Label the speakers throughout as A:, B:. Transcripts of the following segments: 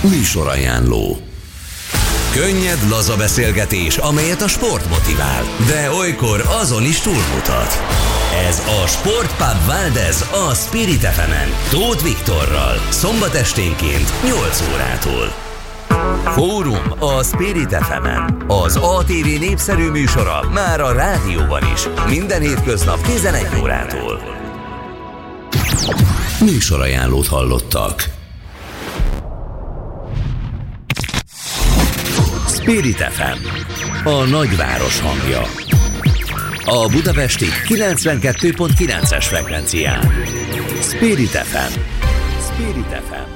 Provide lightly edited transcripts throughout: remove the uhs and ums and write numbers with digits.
A: Műsorajánló. Könnyed, laza beszélgetés, amelyet a sport motivál, de olykor azon is túlmutat. Ez a Sportpub Valdez a Spirit FM-en, Tóth Viktorral, szombat esténként 8 órától. Fórum a Spirit FM-en, az ATV népszerű műsora már a rádióban is, minden hétköznap 11 órától. Műsorajánlót hallottak. Spirit FM, a nagyváros hangja. A budapesti 92.9-es frekvencián. Spirit FM. Spirit FM.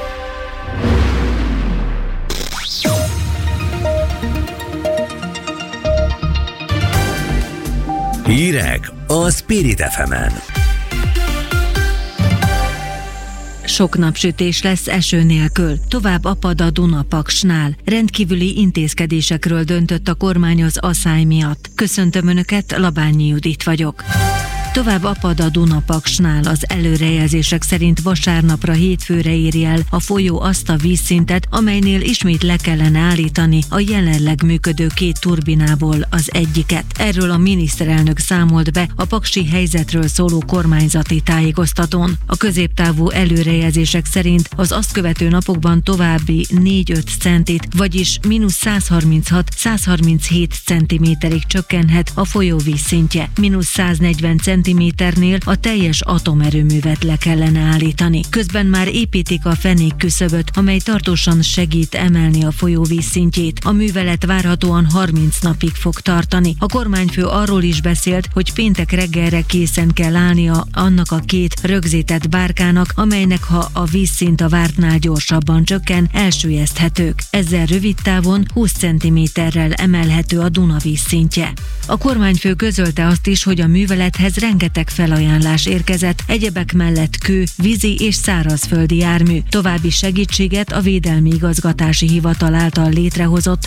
A: Hírek a Spirit FM-en.
B: Sok napsütés lesz eső nélkül, tovább apad a Dunapaksnál. Rendkívüli intézkedésekről döntött a kormány az aszály miatt. Köszöntöm Önöket, Labányi Judit vagyok. Tovább apad a Dunapaksnál, az előrejelzések szerint vasárnapra hétfőre éri el a folyó azt a vízszintet, amelynél ismét le kellene állítani a jelenleg működő 2 turbinából az egyiket. Erről a miniszterelnök számolt be a paksi helyzetről szóló kormányzati tájékoztatón. A középtávú előrejelzések szerint az azt követő napokban további 4-5 centit, vagyis -136-137 centiméterig csökkenhet a folyó vízszintje. -140 centiméternél a teljes atomerőművet le kellene állítani. Közben már építik a fenékküszöböt, amely tartósan segít emelni a folyó vízszintjét. A művelet várhatóan 30 napig fog tartani. A kormányfő arról is beszélt, hogy péntek reggelre készen kell állnia annak a 2 rögzített bárkának, amelynek ha a vízszint a vártnál gyorsabban csökken, elsüllyeszthetők. Ezzel rövid távon 20 centiméterrel emelhető a Duna vízszintje. A kormányfő közölte azt is, hogy a művelethez rengeteg felajánlás érkezett, egyebek mellett kő, vízi és szárazföldi jármű. További segítséget a Védelmi Igazgatási Hivatal által létrehozott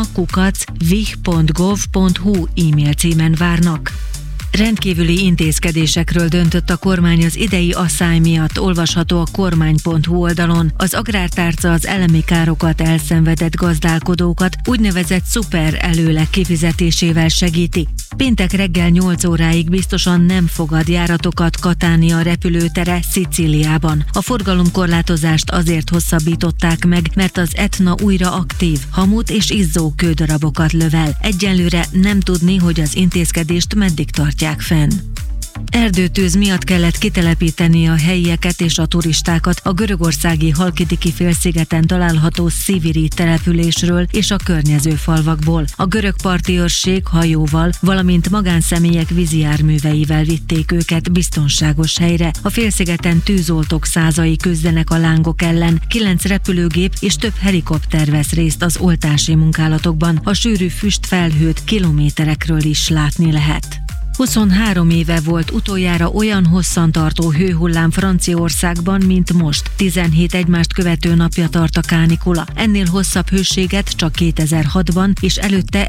B: duna@vih.gov.hu e-mail címen várnak. Rendkívüli intézkedésekről döntött a kormány az idei aszály miatt, olvasható a kormány.hu oldalon. Az agrártárca az elemi károkat elszenvedett gazdálkodókat úgynevezett szuper előleg kifizetésével segíti. Péntek reggel 8 óráig biztosan nem fogad járatokat Katánia repülőtere Szicíliában. A forgalomkorlátozást azért hosszabbították meg, mert az Etna újra aktív, hamut és izzó kődarabokat lövel. Egyenlőre nem tudni, hogy az intézkedést meddig tartják fenn. Erdőtűz miatt kellett kitelepíteni a helyieket és a turistákat a görögországi Halkidiki félszigeten található Sziviri településről és a környező falvakból. A görög parti őrség hajóval, valamint magánszemélyek vízijárműveivel vitték őket biztonságos helyre. A félszigeten tűzoltók százai küzdenek a lángok ellen, 9 repülőgép és több helikopter vesz részt az oltási munkálatokban. A sűrű füstfelhőt kilométerekről is látni lehet. 23 éve volt utoljára olyan hosszantartó hőhullám Franciaországban, mint most. 17 egymást követő napja tart a kánikula. Ennél hosszabb hőséget csak 2006-ban és előtte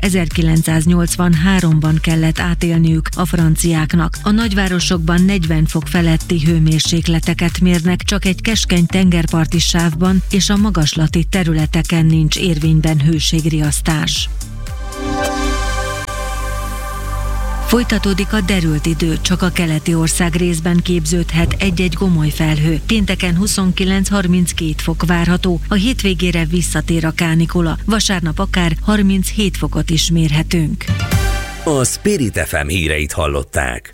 B: 1983-ban kellett átélniük a franciáknak. A nagyvárosokban 40 fok feletti hőmérsékleteket mérnek, csak egy keskeny tengerparti sávban és a magaslati területeken nincs érvényben hőségriasztás. Folytatódik a derült idő, csak a keleti ország részben képződhet egy-egy gomoly felhő. Pénteken 29-32 fok várható, a hétvégére visszatér a kánikula, vasárnap akár 37 fokot is mérhetünk.
A: A Spirit FM híreit hallották.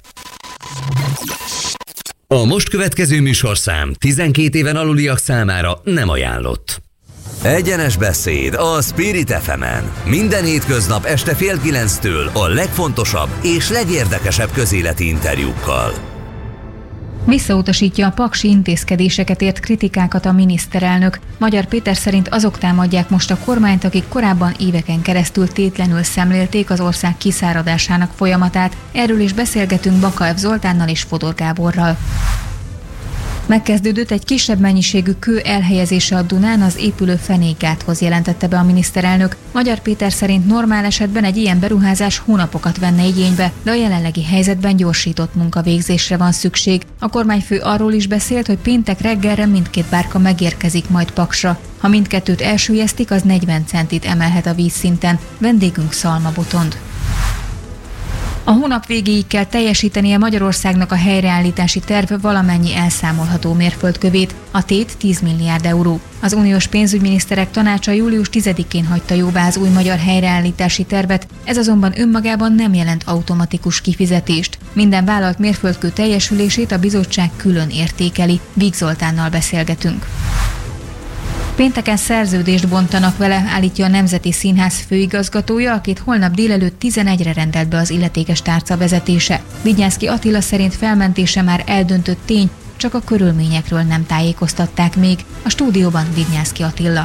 A: A most következő műsorszám 12 éven aluliak számára nem ajánlott. Egyenes beszéd a Spirit FM-en. Minden hétköznap este 8:30-től a legfontosabb és legérdekesebb közéleti interjúkkal.
C: Visszautasítja a paksi intézkedéseket ért kritikákat a miniszterelnök. Magyar Péter szerint azok támadják most a kormányt, akik korábban éveken keresztül tétlenül szemlélték az ország kiszáradásának folyamatát. Erről is beszélgetünk Bakaev Zoltánnal és Fodor Gáborral. Megkezdődött egy kisebb mennyiségű kő elhelyezése a Dunán az épülő fenékgáthoz, jelentette be a miniszterelnök. Magyar Péter szerint normál esetben egy ilyen beruházás hónapokat venne igénybe, de a jelenlegi helyzetben gyorsított munkavégzésre van szükség. A kormányfő arról is beszélt, hogy péntek reggelre mindkét bárka megérkezik majd Paksra. Ha mindkettőt elsüllyesztik, az 40 centit emelhet a vízszinten. Vendégünk Szalma Botond. A hónap végéig kell teljesítenie Magyarországnak a helyreállítási terv valamennyi elszámolható mérföldkövét. A tét 10 milliárd euró. Az uniós pénzügyminiszterek tanácsa július 10-én hagyta jóvá az új magyar helyreállítási tervet, ez azonban önmagában nem jelent automatikus kifizetést. Minden vállalt mérföldkő teljesülését a bizottság külön értékeli. Víg Zoltánnal beszélgetünk. Pénteken szerződést bontanak vele, állítja a Nemzeti Színház főigazgatója, akit holnap délelőtt 11-re rendelt be az illetékes tárca vezetése. Vignyánszky Attila szerint felmentése már eldöntött tény, csak a körülményekről nem tájékoztatták még. A stúdióban Vignyánszky Attila.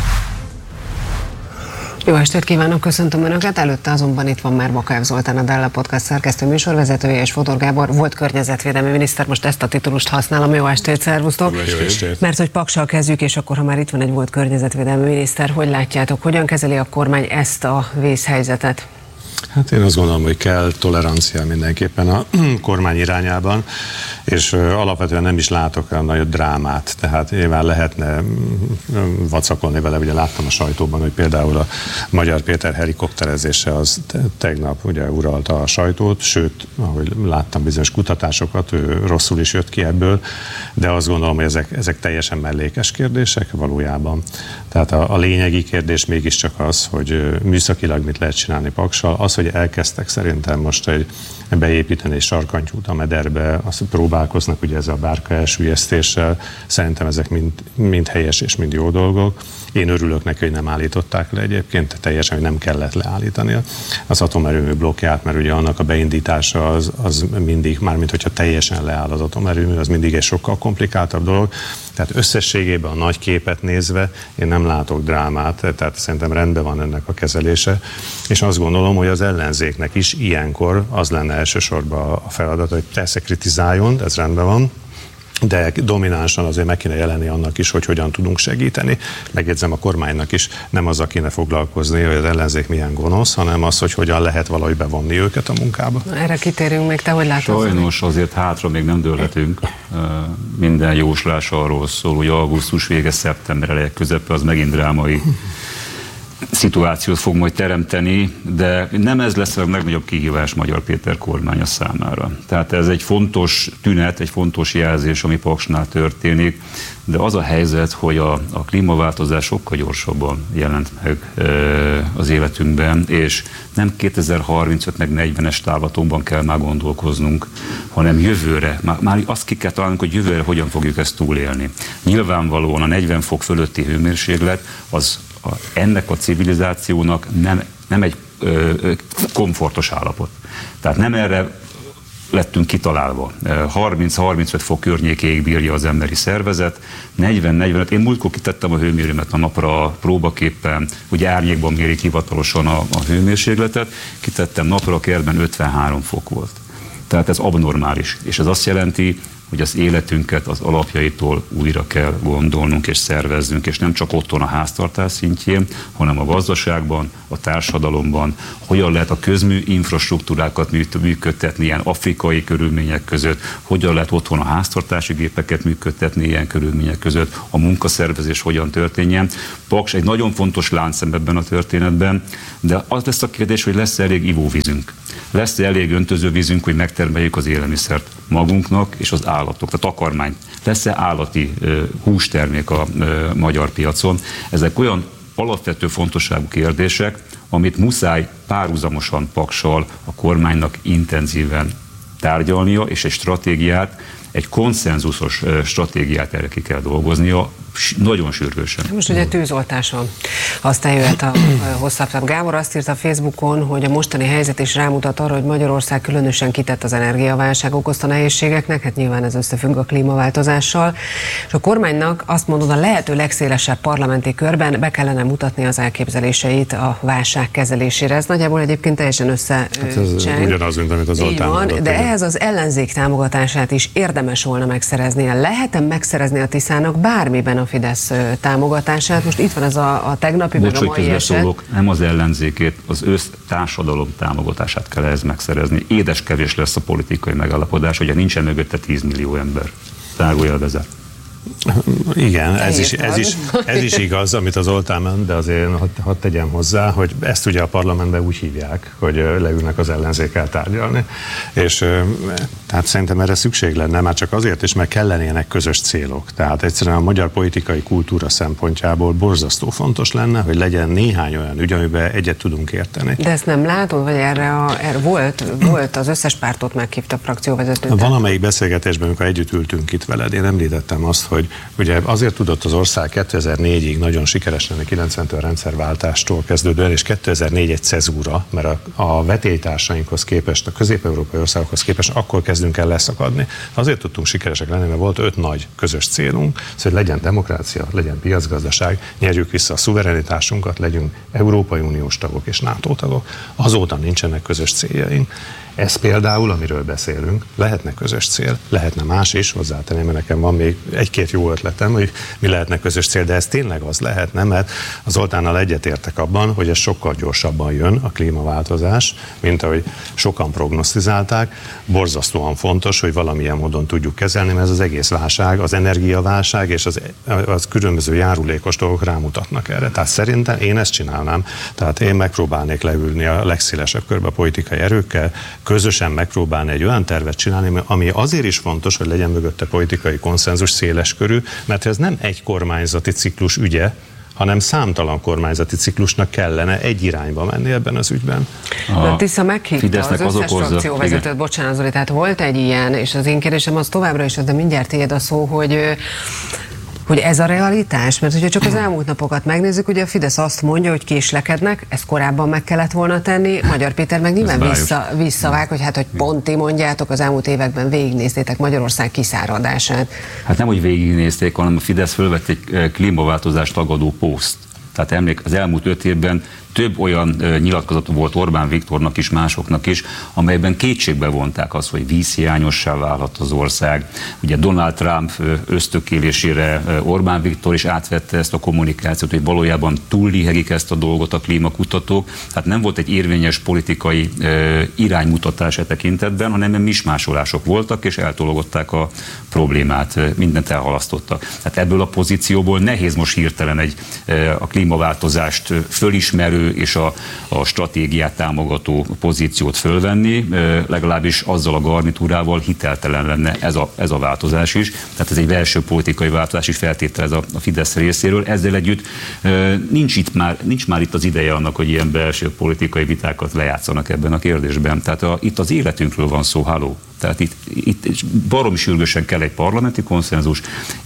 D: Jó estét kívánok, köszöntöm Önöket, előtte azonban itt van már Bakáev Zoltán, a Della Podcast szerkesztő műsorvezetője, és Fodor Gábor volt környezetvédelmi miniszter, most ezt a titulust használom. Jó estét, szervusztok!
E: Jó estét.
D: Mert hogy Paksal kezdjük, és akkor ha már itt van egy volt környezetvédelmi miniszter, hogy látjátok, hogyan kezeli a kormány ezt a vészhelyzetet?
E: Hát én azt gondolom, hogy kell tolerancia mindenképpen a kormány irányában, és alapvetően nem is látok olyan nagy drámát, tehát nyilván lehetne vacakolni vele, ugye láttam a sajtóban, hogy például a Magyar Péter helikopterezése az tegnap ugye uralta a sajtót, sőt, ahogy láttam bizonyos kutatásokat, ő rosszul is jött ki ebből, de azt gondolom, hogy ezek teljesen mellékes kérdések valójában. Tehát a lényegi kérdés mégiscsak az, hogy műszakilag mit lehet csinálni Paksal, az, hogy elkezdtek szerintem most beépíteni egy sarkantyút a mederbe, azt próbálkoznak ugye ezzel a bárka elsüllyesztéssel, szerintem ezek mind helyes és mind jó dolgok. Én örülök neki, hogy nem állították le egyébként, teljesen, hogy nem kellett leállítani az atomerőmű blokkját, mert ugye annak a beindítása az mindig, mármint hogyha teljesen leáll az atomerőmű, az mindig egy sokkal komplikáltabb dolog. Tehát összességében a nagy képet nézve én nem látok drámát, tehát szerintem rendben van ennek a kezelése, és azt gondolom, hogy az ellenzéknek is ilyenkor az lenne elsősorban a feladat, hogy persze kritizáljon, ez rendben van, de dominánsan azért meg kéne jelenni annak is, hogy hogyan tudunk segíteni. Megjegyzem, a kormánynak is nem azzal kéne foglalkozni, hogy az ellenzék milyen gonosz, hanem az, hogy hogyan lehet valahogy bevonni őket a munkába.
D: Erre kitérünk még, te hogy látod?
F: Sajnos azért hátra még nem dőlhetünk. Minden jóslás arról szól, hogy augusztus vége, szeptember eleje közepe az megint drámai szituációt fog majd teremteni, de nem ez lesz a legnagyobb kihívás Magyar Péter kormánya számára. Tehát ez egy fontos tünet, egy fontos jelzés, ami Paksnál történik, de az a helyzet, hogy a klímaváltozás sokkal gyorsabban jelent meg az életünkben, és nem 2035 meg 40-es távlatokban kell már gondolkoznunk, hanem jövőre, már azt ki kell találnunk, hogy jövőre hogyan fogjuk ezt túlélni. Nyilvánvalóan a 40 fok fölötti hőmérséklet az ennek a civilizációnak nem egy komfortos állapot. Tehát nem erre lettünk kitalálva. 30-35 fok környékéig bírja az emberi szervezet, 40-45, én múltkor kitettem a hőmérőmet a napra próbaképpen, ugye árnyékban mérik hivatalosan a hőmérsékletet, kitettem napra, a kertben 53 fok volt. Tehát ez abnormális, és ez azt jelenti, hogy az életünket az alapjaitól újra kell gondolnunk és szerveznünk, és nem csak otthon a háztartás szintjén, hanem a gazdaságban, a társadalomban, hogyan lehet a közmű infrastruktúrákat működtetni ilyen afrikai körülmények között, hogyan lehet otthon a háztartási gépeket működtetni ilyen körülmények között, a munkaszervezés hogyan történjen. Paks egy nagyon fontos láncszem ebben a történetben, de az lesz a kérdés, hogy lesz elég ivóvízünk. Lesz-e elég öntözővízünk, hogy megtermeljük az élelmiszert magunknak és az állatok, tehát takarmány. Lesz-e állati hústermék a magyar piacon? Ezek olyan alapvető fontosságú kérdések, amit muszáj párhuzamosan Paksal a kormánynak intenzíven tárgyalnia, és egy stratégiát, egy konszenzusos stratégiát erre ki kell dolgoznia, nagyon sürgősen.
D: Most ugye tűzoltás van. Aztán jöhet a hosszabb távú. Gábor azt írta a Facebookon, hogy a mostani helyzet is rámutat arra, hogy Magyarország különösen kitett az energiaválság okozta nehézségeknek, hát nyilván ez összefügg a klímaváltozással, és a kormánynak azt mondod, a lehető legszélesebb parlamenti körben be kellene mutatni az elképzeléseit a válság kezelésére. Ez nagyjából egyébként teljesen összecseng.
E: Hát ez ugyanaz, mint amit az Zoltán mondott.
D: De ehhez az ellenzék támogatását is érdemes érdemes volna megszereznie. Lehet-e megszerezni a Tiszának bármiben a Fidesz támogatását? Most itt van ez a tegnapi, meg a mai eset.
F: Nem az ellenzékét, az társadalom támogatását kell ehhez megszerezni. Édeskevés lesz a politikai megállapodás, ugye nincsen mögötte 10 millió ember. Zárójelbezár.
E: Igen, ez is igaz, amit az Zoltán mond, de azért hadd tegyem hozzá, hogy ezt ugye a parlamentben úgy hívják, hogy leülnek az ellenzékkel tárgyalni, és tehát szerintem erre szükség lenne, már csak azért is, mert kellenének közös célok. Tehát egyszerűen a magyar politikai kultúra szempontjából borzasztó fontos lenne, hogy legyen néhány olyan ügy, amiben egyet tudunk érteni.
D: De ezt nem látod, vagy erre volt az összes pártot meghívta a frakcióvezető?
E: Van amelyik beszélgetésben, amikor együtt ültünk itt veled, én említettem azt, hogy ugye azért tudott az ország 2004-ig nagyon sikeres lenni, 90-től rendszerváltástól kezdődően, és 2004 egy cezúra, mert a vetélytársainkhoz képest, a közép-európai országokhoz képest akkor kezdünk el leszakadni. Azért tudtunk sikeresek lenni, mert volt 5 nagy közös célunk, hogy legyen demokrácia, legyen piacgazdaság, nyerjük vissza a szuverenitásunkat, legyünk Európai Uniós tagok és NATO tagok. Azóta nincsenek közös céljaink. Ez például, amiről beszélünk, lehetne közös cél, lehetne más is, hozzátenném, mert nekem van még egy-két jó ötletem, hogy mi lehetne közös cél, de ez tényleg az lehetne, mert az Zoltánnal egyetértek abban, hogy ez sokkal gyorsabban jön, a klímaváltozás, mint ahogy sokan prognosztizálták. Borzasztóan fontos, hogy valamilyen módon tudjuk kezelni, mert ez az egész válság, az energiaválság és az különböző járulékos dolgok rámutatnak erre. Tehát szerintem én ezt csinálnám, tehát én megpróbálnék leülni a legszélesebb körbe a politikai erőkkel, közösen megpróbálni egy olyan tervet csinálni, ami azért is fontos, hogy legyen mögötte politikai konszenzus széles körű, mert ez nem egy kormányzati ciklus ügye, hanem számtalan kormányzati ciklusnak kellene egy irányba menni ebben az ügyben.
D: A Tisza meghívta az összes frakcióvezetőt, bocsánat Zoli, tehát volt egy ilyen, és az én kérdésem az továbbra is, de mindjárt tiéd a szó, hogy ez a realitás? Mert hogyha csak az elmúlt napokat megnézzük, ugye a Fidesz azt mondja, hogy késlekednek, ezt korábban meg kellett volna tenni, Magyar Péter meg nyilván visszavág, hogy hogy pont ti mondjátok, az elmúlt években végignéztétek Magyarország kiszáradását.
F: Hát nem, hogy végignézték, hanem a Fidesz fölvett egy klímaváltozást tagadó poszt. Tehát az elmúlt 5 évben több olyan nyilatkozat volt Orbán Viktornak is, másoknak is, amelyben kétségbe vonták azt, hogy vízhiányossá válhat az ország. Ugye Donald Trump ösztökélésére Orbán Viktor is átvette ezt a kommunikációt, hogy valójában túllihegik ezt a dolgot a klímakutatók. Tehát nem volt egy érvényes politikai iránymutatás e tekintetben, hanem mismásolások voltak, és eltologatták a problémát, mindent elhalasztottak. Tehát ebből a pozícióból nehéz most hirtelen a klímaváltozást fölismerő és a stratégiát támogató pozíciót fölvenni, legalábbis azzal a garnitúrával hiteltelen lenne ez a változás is. Tehát ez egy belső politikai változás is feltételez a Fidesz részéről. Ezzel együtt nincs már itt az ideje annak, hogy ilyen belső politikai vitákat lejátszanak ebben a kérdésben. Tehát itt az életünkről van szó, halló. Tehát itt baromi sürgősen kell egy parlamenti konszenzus,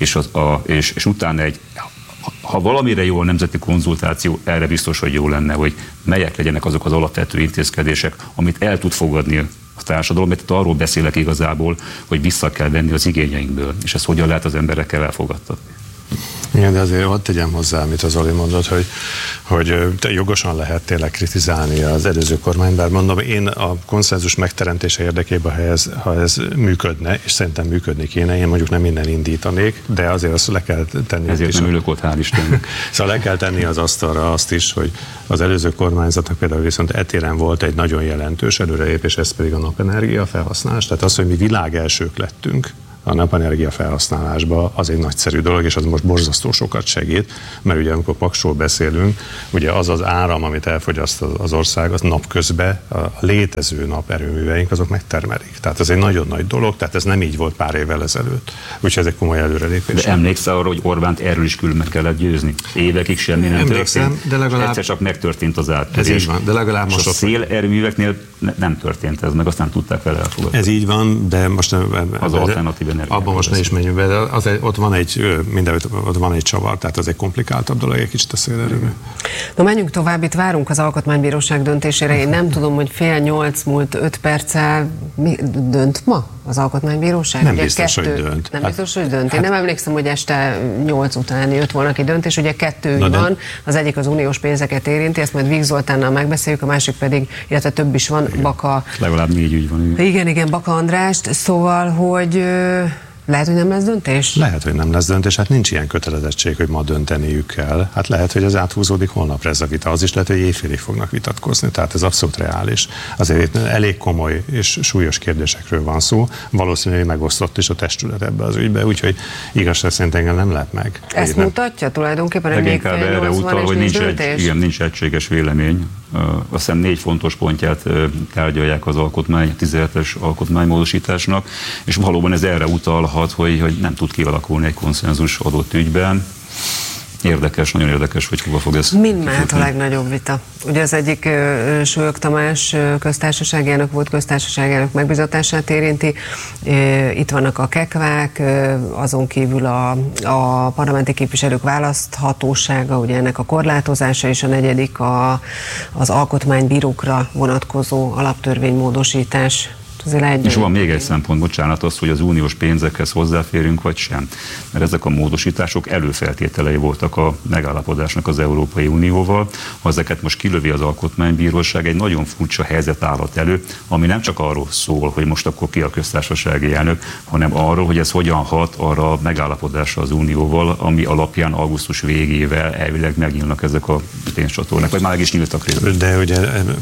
F: és utána ha valamire jó a nemzeti konzultáció, erre biztos, hogy jó lenne, hogy melyek legyenek azok az alapvető intézkedések, amit el tud fogadni a társadalom, mert arról beszélek igazából, hogy vissza kell venni az igényeinkből, és ezt hogyan lehet az emberekkel elfogadtatni.
E: Igen, de azért hadd tegyem hozzá, amit az Zoli mondott, hogy jogosan lehet tényleg kritizálni az előző kormányt, bár mondom, én a konszenzus megteremtése érdekében, ha ez működne, és szerintem működni kéne, én mondjuk nem innen indítanék, de azért azt le kell tenni.
F: Ezért nem ülök ott, hál' Istennek.
E: Szóval le kell tenni az asztalra azt is, hogy az előző kormányzatnak például viszont etéren volt egy nagyon jelentős előrelépés, ez pedig a napenergia felhasználás, tehát az, hogy mi világelsők lettünk a napenergia felhasználásba, az egy nagyszerű dolog, és az most borzasztó sokat segít, mert ugye amikor Paksról beszélünk, ugye az az áram, amit elfogyaszt az ország, az napközben a létező naperőműveink, azok megtermelik. Tehát ez egy nagyon nagy dolog, tehát ez nem így volt pár évvel ezelőtt. Úgyhogy ez egy komoly előrelépés.
F: De emlékszel arra, hogy Orbánt erről is külön meg kellett győzni? Évekig semmi nem történt,
E: de legalább
F: egyszer csak megtörtént az áttörés.
E: Ez így van, de legalább most
F: a szélerőműveknél nem történt ez, meg azt nem tudták vele elfogadni.
E: Ez így van, de most
F: az alternatív energia.
E: Abban most ne is menjünk be, de ott van egy csavar, tehát az egy komplikáltabb dolog, egy kicsit a szélerőmű.
D: Na menjünk tovább, itt várunk az Alkotmánybíróság döntésére. Én nem tudom, hogy 7:30 múlt 5 perccel dönt ma az Alkotmánybíróság?
E: Nem biztos, hogy dönt.
D: Nem biztos, hogy dönt. Én nem emlékszem, hogy este 8 után jött volna ki döntés. Ugye 2 van, az egyik az uniós pénzeket érinti, ezt majd Víg Zoltánnal megbeszéljük, a másik pedig, illetve több is van, Baka.
F: Legalább 4 ügy van.
D: Igen, Baka Andrást. Szóval, hogy Lehet, hogy nem lesz döntés?
E: Lehet, hogy nem lesz döntés, hát nincs ilyen kötelezettség, hogy ma dönteniük kell. Hát lehet, hogy ez áthúzódik holnapra ez a vita. Az is lehet, hogy éjfélig fognak vitatkozni, tehát ez abszolút reális. Azért elég komoly és súlyos kérdésekről van szó. Valószínűleg megosztott is a testület ebbe az ügybe, úgyhogy igazság szerint engem nem lep meg.
D: Ezt mutatja tulajdonképpen, hogy még fél 80
F: utal, hogy nincs egységes vélemény. Azt hiszem 4 fontos pontját tárgyalják az alkotmány, 17-es alkotmánymódosításnak, és valóban ez erre utalhat, hogy nem tud kialakulni egy konszenzus adott ügyben. Érdekes, nagyon érdekes, hogy hova fog ez.
D: Mind mehet a legnagyobb vita. Ugye az egyik Súlyog Tamás köztársasági elnök volt, köztársasági elnök megbizatását érinti. Itt vannak a kekvák, azon kívül a parlamenti képviselők választhatósága, ugye ennek a korlátozása, és a negyedik az alkotmánybírókra vonatkozó alaptörvénymódosítás.
F: És van még egy szempont, bocsánat, az, hogy az uniós pénzekhez hozzáférünk, vagy sem. Mert ezek a módosítások előfeltételei voltak a megállapodásnak az Európai Unióval. Ha ezeket most kilövi az Alkotmánybíróság, egy nagyon furcsa helyzet állhat elő, ami nem csak arról szól, hogy most akkor ki a köztársasági elnök, hanem arról, hogy ez hogyan hat arra a megállapodásra az Unióval, ami alapján augusztus végével elvileg megnyílnak ezek a pénzcsatornák, vagy már meg is nyíltak részben.
E: De ugye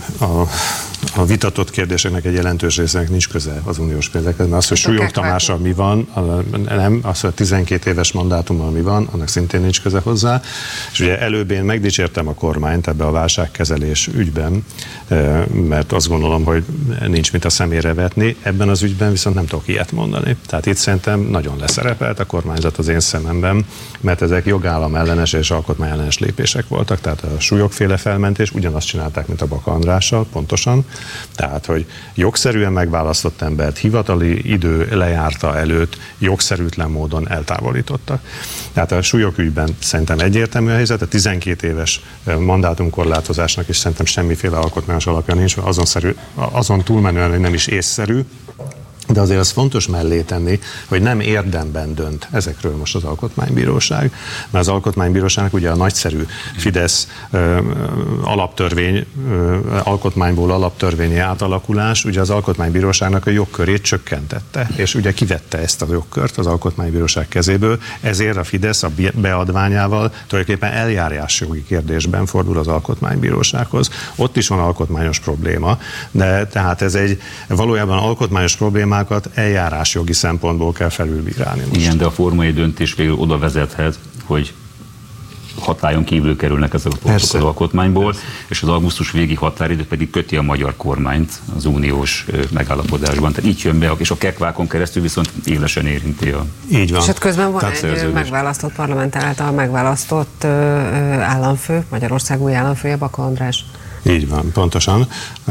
E: a vitatott kérdéseknek egy jelentős részének nincs köze az uniós pénzekhez, mert az, hogy Súlyog Tamással mi van, nem, az, hogy 12 éves mandátummal mi van, annak szintén nincs köze hozzá. És ugye előbb én megdicsértem a kormányt ebbe a válságkezelés ügyben, mert azt gondolom, hogy nincs mit a szemére vetni. Ebben az ügyben viszont nem tudok ilyet mondani. Tehát itt szerintem nagyon leszerepelt a kormányzat az én szememben, mert ezek jogállam ellenes és alkotmány ellenes lépések voltak, tehát a súlyogféle felmentés ugyanazt csinálták, mint a Baka Andrással, pontosan. Tehát, hogy jogszerűen megválasztott embert hivatali idő lejárta előtt jogszerűtlen módon eltávolítottak. Tehát a súlyogügyben szerintem egyértelmű a helyzet, a 12 éves mandátumkorlátozásnak is szerintem semmiféle alkotmányos alapja nincs, azon túlmenően, hogy nem is észszerű, de azért az fontos mellé tenni, hogy nem érdemben dönt ezekről most az Alkotmánybíróság, mert az Alkotmánybíróságnak ugye a nagyszerű Fidesz alaptörvény, alkotmányból alaptörvényi átalakulás, ugye az Alkotmánybíróságnak a jogkörét csökkentette, és ugye kivette ezt a jogkört az Alkotmánybíróság kezéből, ezért a Fidesz a beadványával tulajdonképpen eljárásjogi kérdésben fordul az Alkotmánybírósághoz. Ott is van alkotmányos probléma, de tehát ez egy valójában alkotmányos probléma, eljárásjogi szempontból kell felülbírálni most.
F: Igen, de a formai döntés végül oda vezethet, hogy hatályon kívül kerülnek ezek a pontok az alkotmányból, és az augusztus végi határidő pedig köti a magyar kormányt az uniós megállapodásban. Tehát így jön be, és a kekvákon keresztül viszont élesen érinti a...
E: Így van.
D: És hát közben van egy megválasztott parlament által megválasztott államfő, Magyarország új államfője, Baka András.
E: Így van, pontosan.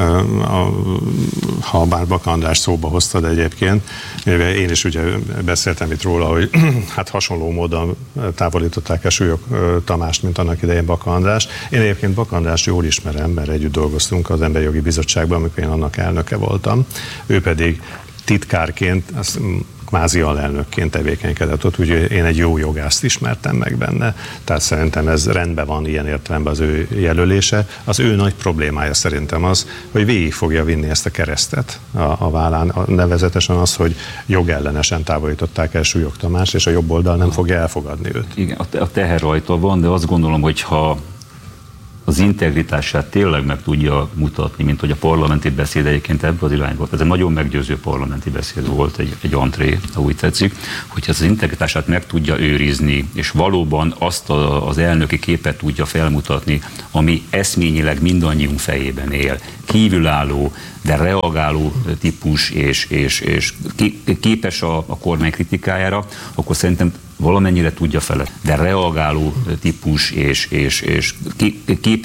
E: Ha bár Baka András szóba hoztad egyébként, én is ugye beszéltem itt róla, hogy hát hasonló módon távolították el Súlyog Tamást, mint annak idején Baka András. Én egyébként Baka Andrást jól ismerem, mert együtt dolgoztunk az Emberi Jogi Bizottságban, amikor én annak elnöke voltam. Ő pedig titkárként, kvázi alelnökként tevékenykedett ott, úgyhogy én egy jó jogászt ismertem meg benne, tehát szerintem ez rendben van ilyen értelemben az ő jelölése. Az ő nagy problémája szerintem az, hogy végig fogja vinni ezt a keresztet a vállán, nevezetesen az, hogy jogellenesen távolították el Súlyog Tamást, és a jobb oldal nem fogja elfogadni őt.
F: Igen, a teher rajta van, de azt gondolom, hogy ha az integritását tényleg meg tudja mutatni, mint hogy a parlamenti beszéd egyébként ebbe az irányba. Ez egy nagyon meggyőző parlamenti beszéd volt, egy antré, ha úgy tetszik, hogyha az integritását meg tudja őrizni, és valóban azt az elnöki képet tudja felmutatni, ami eszményileg mindannyiunk fejében él, kívülálló, de reagáló típus, és képes a kormány kritikájára, akkor szerintem valamennyire tudja fele. De reagáló típus, és képes